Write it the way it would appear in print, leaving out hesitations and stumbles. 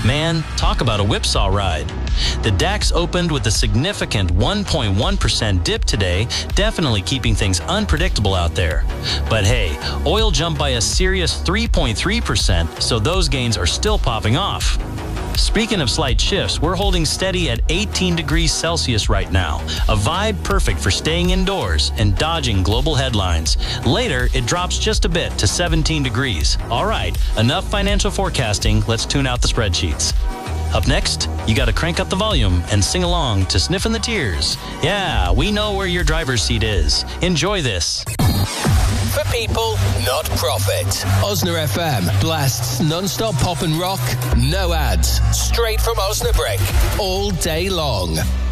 Man, talk about a whipsaw ride. The DAX opened with a significant 1.1% dip today, definitely keeping things unpredictable out there. But hey, oil jumped by a serious 3.3%, so those gains are still popping off. Speaking of slight shifts, we're holding steady at 18 degrees Celsius right now, a vibe perfect for staying indoors and dodging global headlines. Later, it drops just a bit to 17 degrees. All right, enough financial forecasting. Let's tune out the spreadsheets. Up next, you got to crank up the volume and sing along to Sniffin' the Tears. Yeah, we know where your driver's seat is. Enjoy this. For people, not profit. Osna FM blasts non-stop pop and rock, no ads, straight from Osnabrück, all day long.